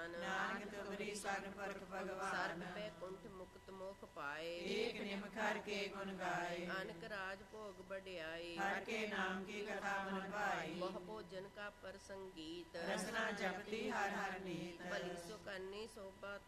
ਭਗਵਾਨ। ਨਾਨਕ ਤੁਮਰੀ ਸਰਨ ਪੁਰਖ ਭਗਵਾਨ। ਸਰਬ ਪੈ ਕੁੰਠ ਮੁਕਤ ਮੋਖ ਪਾਏ। ਏਕ ਨਿਮਖ ਹਰਿ ਕੇ ਗੁਣ ਗਾਏ। ਅਨਕ ਰਾਜ ਭੋਗ ਬੜਿਆਈ। ਹਰਿ ਕੇ ਨਾਮ ਕੀ ਕਥਾ ਮਨ ਭਾਈ। ਬਹੁ ਭੋਜਨ ਕਾ ਪ੍ਰਸੰਗੀਤ। ਰਸਨਾ ਜਪਤੀ ਹਰਿ ਹਰਿ ਨੀਤ। ਭਲੀ ਸੁ ਕਰਨੀ ਸੋਭਾ